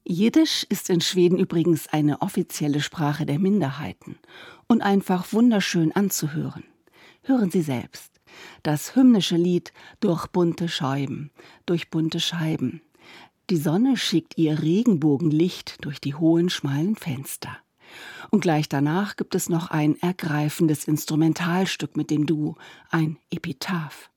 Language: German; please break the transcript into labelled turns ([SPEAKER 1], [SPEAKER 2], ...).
[SPEAKER 1] Jiddisch ist in Schweden übrigens eine offizielle Sprache der Minderheiten und einfach wunderschön anzuhören. Hören Sie selbst. Das hymnische Lied Durch bunte Scheiben, durch bunte Scheiben. Die Sonne schickt ihr Regenbogenlicht durch die hohen, schmalen Fenster. Und gleich danach gibt es noch ein ergreifendes Instrumentalstück mit dem Duo, ein Epitaph.